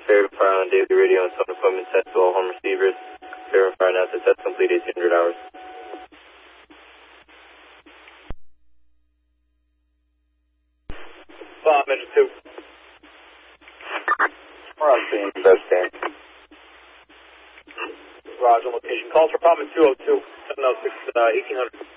Verify on daily radio and phone appointment set to all home receivers. Verify now to test complete 1800 hours. Bomb engine 2. We're on scene, best stand. Roger, location. Calls for apartment 202, 706, 1800.